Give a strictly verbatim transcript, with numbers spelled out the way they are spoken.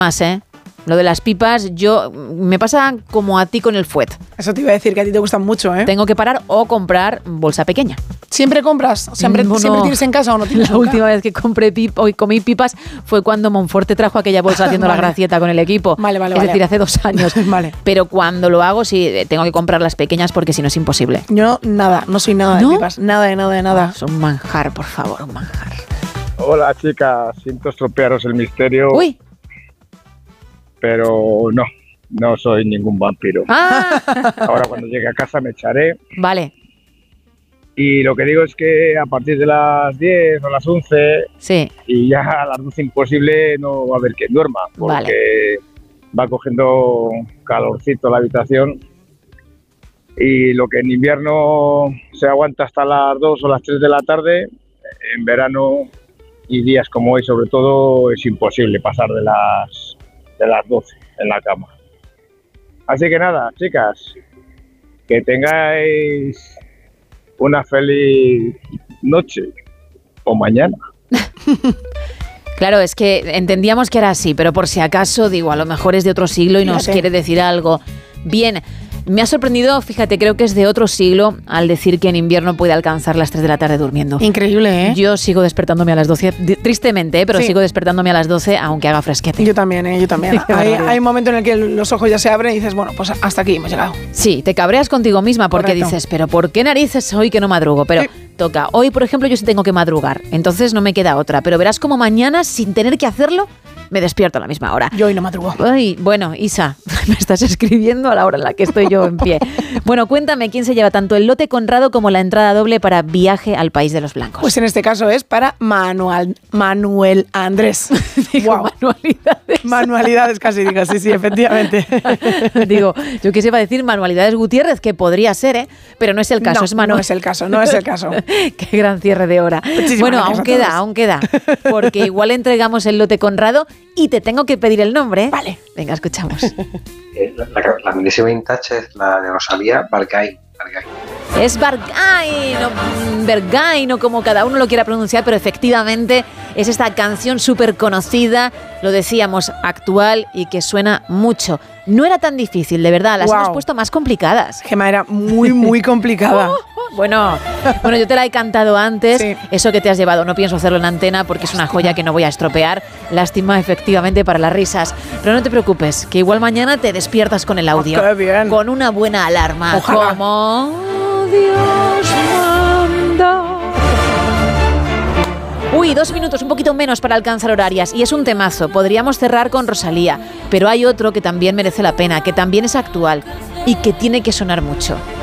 más, ¿eh? Lo de las pipas, yo me pasa como a ti con el fuet. Eso te iba a decir, que a ti te gustan mucho, ¿eh? Tengo que parar o comprar bolsa pequeña. ¿Siempre compras? ¿Siempre, no, ¿siempre tienes en casa o no tienes? La nunca? última vez que compré pip, hoy comí pipas fue cuando Monforte trajo aquella bolsa haciendo Vale. la gracieta con el equipo. Vale, vale, Es vale. decir, hace dos años. Vale. Pero cuando lo hago, sí, tengo que comprar las pequeñas porque si no es imposible. Yo nada, no soy nada ¿No? de pipas. Nada de nada de nada. Es un manjar, por favor, un manjar. Hola chicas, siento estropearos el misterio, Uy. pero no, no soy ningún vampiro. Ah. Ahora cuando llegue a casa me echaré. Vale. Y lo que digo es que a partir de las diez o las once, Sí. y ya a las doce imposible, no va a haber quien duerma, porque Vale. va cogiendo calorcito la habitación. Y lo que en invierno se aguanta hasta las dos o las tres de la tarde, en verano y días como hoy sobre todo es imposible pasar de las, de las doce en la cama. Así que nada, chicas, que tengáis una feliz noche o mañana. Claro, es que entendíamos que era así, pero por si acaso, digo, a lo mejor es de otro siglo y nos Fíjate. quiere decir algo. Bien, me ha sorprendido, fíjate, creo que es de otro siglo al decir que en invierno puede alcanzar las tres de la tarde durmiendo. Increíble, ¿eh? Yo sigo despertándome a las doce, di- tristemente, ¿eh? pero Sí. sigo despertándome a las doce aunque haga fresquete. Yo también, ¿eh? Yo también. Qué hay, barbaridad. hay un momento en el que los ojos ya se abren y dices, bueno, pues hasta aquí hemos llegado. Sí, te cabreas contigo misma porque Correcto. dices, pero ¿por qué narices hoy que no madrugo? Pero Sí. toca. Hoy, por ejemplo, yo sí tengo que madrugar, entonces no me queda otra. Pero verás como mañana, sin tener que hacerlo, me despierto a la misma hora. Yo hoy no madrugo. Ay, bueno, Isa, me estás escribiendo a la hora en la que estoy yo en pie. Bueno, cuéntame quién se lleva tanto el lote Conrado como la entrada doble para Viaje al País de los Blancos. Pues en este caso es para Manuel, Manuel Andrés. Digo, Guau. manualidades. Manualidades casi digo, sí, sí, efectivamente. Digo, yo qué sé, va a decir Manualidades Gutiérrez, que podría ser, ¿eh? Pero no es el caso, No, es Manuel. no es el caso, no es el caso. Qué gran cierre de hora. Muchísimas Bueno, gracias aún a queda, todos. aún queda. Porque igual entregamos el lote Conrado y te tengo que pedir el nombre. ¿eh? Vale. Venga, escuchamos. Eh, La, la, la milésima vintage es la de Rosalía, Bargay. Bargay. Es Bargay, no Bergay, no como cada uno lo quiera pronunciar, pero efectivamente es esta canción súper conocida, lo decíamos, actual y que suena mucho. No era tan difícil, de verdad, las Wow. hemos puesto más complicadas. Gema era muy, muy complicada. Bueno, bueno, yo te la he cantado antes, Sí. eso que te has llevado, no pienso hacerlo en antena porque es una joya que no voy a estropear, lástima efectivamente para las risas, pero no te preocupes, que igual mañana te despiertas con el audio, Oh, qué bien. con una buena alarma, Ojalá. como Dios manda. Uy, dos minutos, un poquito menos para alcanzar horarias. Y es un temazo. Podríamos cerrar con Rosalía. Pero hay otro que también merece la pena, que también es actual y que tiene que sonar mucho.